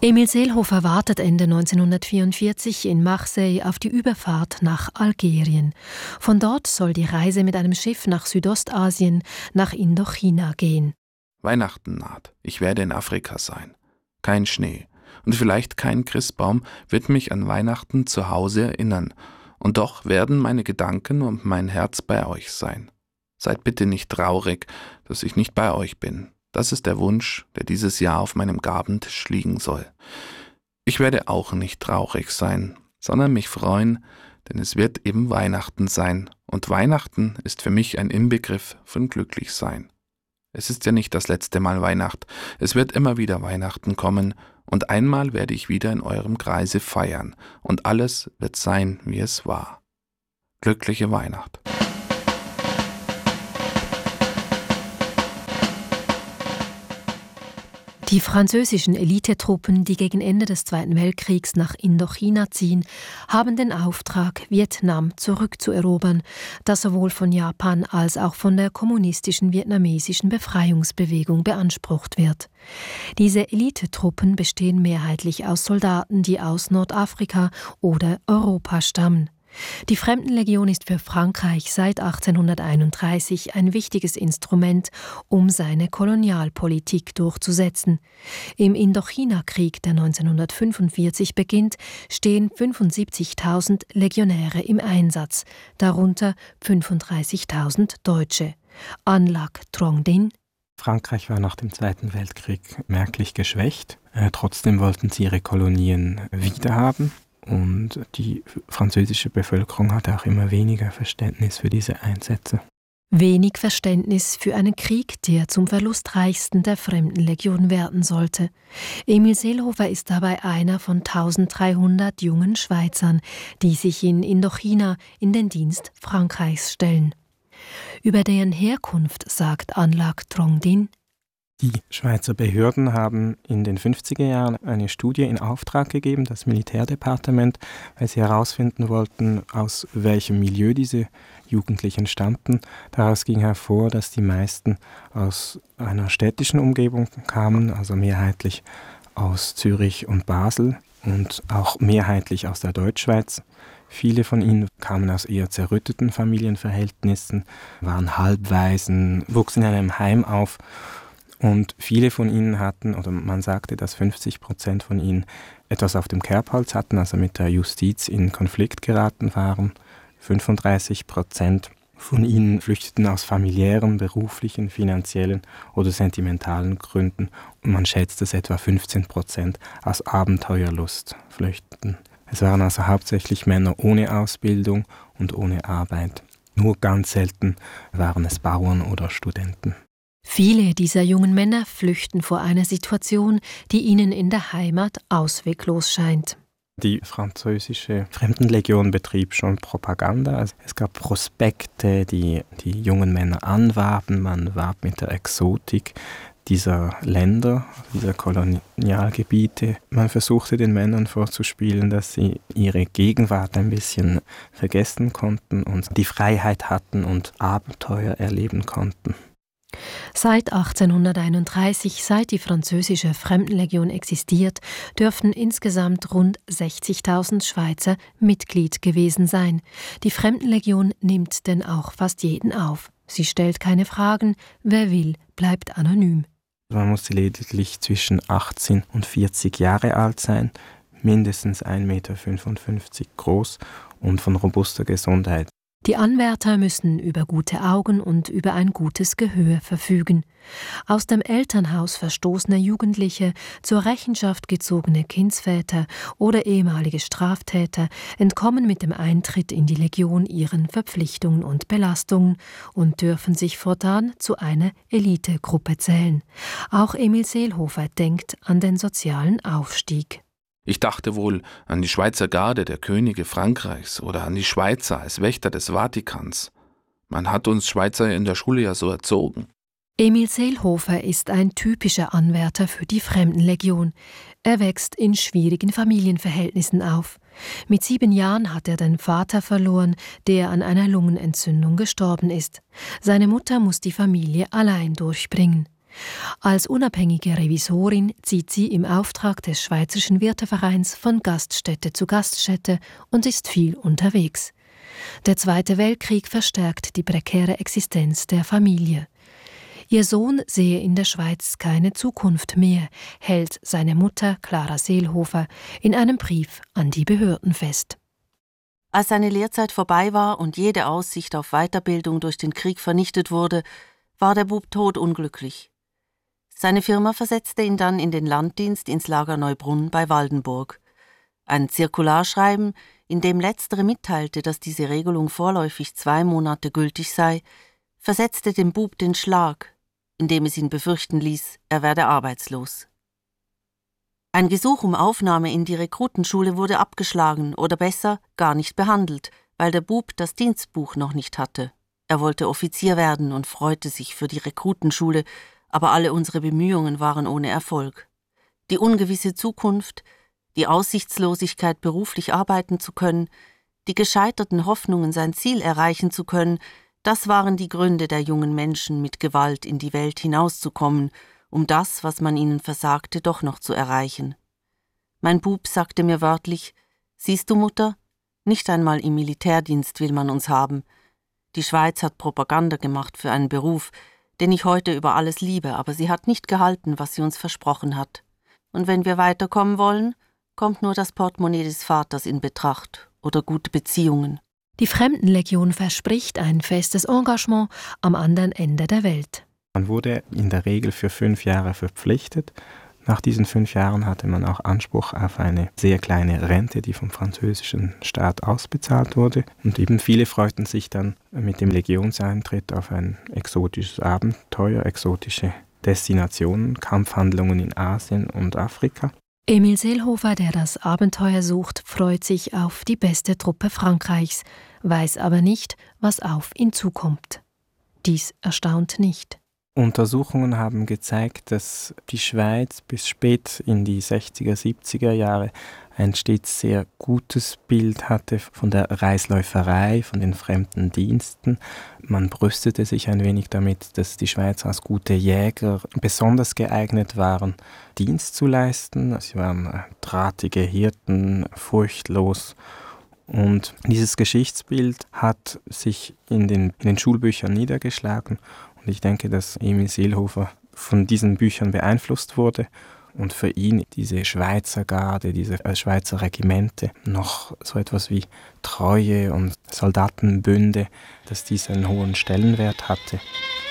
Emil Seelhofer wartet Ende 1944 in Marseille auf die Überfahrt nach Algerien. Von dort soll die Reise mit einem Schiff nach Südostasien, nach Indochina gehen. Weihnachten naht. Ich werde in Afrika sein. Kein Schnee und vielleicht kein Christbaum wird mich an Weihnachten zu Hause erinnern. Und doch werden meine Gedanken und mein Herz bei euch sein. Seid bitte nicht traurig, dass ich nicht bei euch bin. Das ist der Wunsch, der dieses Jahr auf meinem Gabentisch liegen soll. Ich werde auch nicht traurig sein, sondern mich freuen, denn es wird eben Weihnachten sein. Und Weihnachten ist für mich ein Inbegriff von Glücklichsein. Es ist ja nicht das letzte Mal Weihnacht. Es wird immer wieder Weihnachten kommen. Und einmal werde ich wieder in eurem Kreise feiern. Und alles wird sein, wie es war. Glückliche Weihnacht. Die französischen Elitetruppen, die gegen Ende des Zweiten Weltkriegs nach Indochina ziehen, haben den Auftrag, Vietnam zurückzuerobern, das sowohl von Japan als auch von der kommunistischen vietnamesischen Befreiungsbewegung beansprucht wird. Diese Elitetruppen bestehen mehrheitlich aus Soldaten, die aus Nordafrika oder Europa stammen. Die Fremdenlegion ist für Frankreich seit 1831 ein wichtiges Instrument, um seine Kolonialpolitik durchzusetzen. Im Indochina-Krieg, der 1945 beginnt, stehen 75.000 Legionäre im Einsatz, darunter 35.000 Deutsche. An Lac Trong Dinh. Frankreich war nach dem Zweiten Weltkrieg merklich geschwächt. Trotzdem wollten sie ihre Kolonien wiederhaben. Und die französische Bevölkerung hatte auch immer weniger Verständnis für diese Einsätze. Wenig Verständnis für einen Krieg, der zum verlustreichsten der Fremdenlegion werden sollte. Emil Seelhofer ist dabei einer von 1300 jungen Schweizern, die sich in Indochina in den Dienst Frankreichs stellen. Über deren Herkunft sagt An Lac Trong Dinh: Die Schweizer Behörden haben in den 50er Jahren eine Studie in Auftrag gegeben, das Militärdepartement, weil sie herausfinden wollten, aus welchem Milieu diese Jugendlichen stammten. Daraus ging hervor, dass die meisten aus einer städtischen Umgebung kamen, also mehrheitlich aus Zürich und Basel und auch mehrheitlich aus der Deutschschweiz. Viele von ihnen kamen aus eher zerrütteten Familienverhältnissen, waren Halbwaisen, wuchsen in einem Heim auf. Und viele von ihnen hatten, oder man sagte, dass 50% von ihnen etwas auf dem Kerbholz hatten, also mit der Justiz in Konflikt geraten waren. 35% von ihnen flüchteten aus familiären, beruflichen, finanziellen oder sentimentalen Gründen. Und man schätzt, dass etwa 15% aus Abenteuerlust flüchteten. Es waren also hauptsächlich Männer ohne Ausbildung und ohne Arbeit. Nur ganz selten waren es Bauern oder Studenten. Viele dieser jungen Männer flüchten vor einer Situation, die ihnen in der Heimat ausweglos scheint. Die französische Fremdenlegion betrieb schon Propaganda. Also es gab Prospekte, die jungen Männer anwarben. Man warb mit der Exotik dieser Länder, dieser Kolonialgebiete. Man versuchte den Männern vorzuspielen, dass sie ihre Gegenwart ein bisschen vergessen konnten und die Freiheit hatten und Abenteuer erleben konnten. Seit 1831, seit die französische Fremdenlegion existiert, dürften insgesamt rund 60.000 Schweizer Mitglied gewesen sein. Die Fremdenlegion nimmt denn auch fast jeden auf. Sie stellt keine Fragen, wer will, bleibt anonym. Man musste lediglich zwischen 18 und 40 Jahre alt sein, mindestens 1,55 Meter groß und von robuster Gesundheit. Die Anwärter müssen über gute Augen und über ein gutes Gehör verfügen. Aus dem Elternhaus verstoßene Jugendliche, zur Rechenschaft gezogene Kindsväter oder ehemalige Straftäter entkommen mit dem Eintritt in die Legion ihren Verpflichtungen und Belastungen und dürfen sich fortan zu einer Elitegruppe zählen. Auch Emil Seelhofer denkt an den sozialen Aufstieg. Ich dachte wohl an die Schweizer Garde der Könige Frankreichs oder an die Schweizer als Wächter des Vatikans. Man hat uns Schweizer in der Schule ja so erzogen. Emil Seelhofer ist ein typischer Anwärter für die Fremdenlegion. Er wächst in schwierigen Familienverhältnissen auf. Mit 7 Jahren hat er den Vater verloren, der an einer Lungenentzündung gestorben ist. Seine Mutter muss die Familie allein durchbringen. Als unabhängige Revisorin zieht sie im Auftrag des Schweizerischen Wirtevereins von Gaststätte zu Gaststätte und ist viel unterwegs. Der Zweite Weltkrieg verstärkt die prekäre Existenz der Familie. Ihr Sohn sehe in der Schweiz keine Zukunft mehr, hält seine Mutter Clara Seelhofer in einem Brief an die Behörden fest. Als seine Lehrzeit vorbei war und jede Aussicht auf Weiterbildung durch den Krieg vernichtet wurde, war der Bub todunglücklich. Seine Firma versetzte ihn dann in den Landdienst ins Lager Neubrunn bei Waldenburg. Ein Zirkularschreiben, in dem letztere mitteilte, dass diese Regelung vorläufig 2 Monate gültig sei, versetzte dem Bub den Schlag, indem es ihn befürchten ließ, er werde arbeitslos. Ein Gesuch um Aufnahme in die Rekrutenschule wurde abgeschlagen oder besser gar nicht behandelt, weil der Bub das Dienstbuch noch nicht hatte. Er wollte Offizier werden und freute sich für die Rekrutenschule, aber alle unsere Bemühungen waren ohne Erfolg. Die ungewisse Zukunft, die Aussichtslosigkeit, beruflich arbeiten zu können, die gescheiterten Hoffnungen, sein Ziel erreichen zu können, das waren die Gründe der jungen Menschen, mit Gewalt in die Welt hinauszukommen, um das, was man ihnen versagte, doch noch zu erreichen. Mein Bub sagte mir wörtlich: »Siehst du, Mutter, nicht einmal im Militärdienst will man uns haben. Die Schweiz hat Propaganda gemacht für einen Beruf, den ich heute über alles liebe, aber sie hat nicht gehalten, was sie uns versprochen hat. Und wenn wir weiterkommen wollen, kommt nur das Portemonnaie des Vaters in Betracht oder gute Beziehungen.« Die Fremdenlegion verspricht ein festes Engagement am anderen Ende der Welt. Man wurde in der Regel für 5 Jahre verpflichtet. Nach diesen 5 Jahren hatte man auch Anspruch auf eine sehr kleine Rente, die vom französischen Staat ausbezahlt wurde. Und eben viele freuten sich dann mit dem Legionseintritt auf ein exotisches Abenteuer, exotische Destinationen, Kampfhandlungen in Asien und Afrika. Emil Seelhofer, der das Abenteuer sucht, freut sich auf die beste Truppe Frankreichs, weiß aber nicht, was auf ihn zukommt. Dies erstaunt nicht. Untersuchungen haben gezeigt, dass die Schweiz bis spät in die 60er, 70er Jahre ein stets sehr gutes Bild hatte von der Reisläuferei, von den fremden Diensten. Man brüstete sich ein wenig damit, dass die Schweizer als gute Jäger besonders geeignet waren, Dienst zu leisten. Sie waren drahtige Hirten, furchtlos. Und dieses Geschichtsbild hat sich in den Schulbüchern niedergeschlagen. Und ich denke, dass Emil Seelhofer von diesen Büchern beeinflusst wurde und für ihn diese Schweizer Garde, diese Schweizer Regimente, noch so etwas wie Treue und Soldatenbünde, dass dies einen hohen Stellenwert hatte.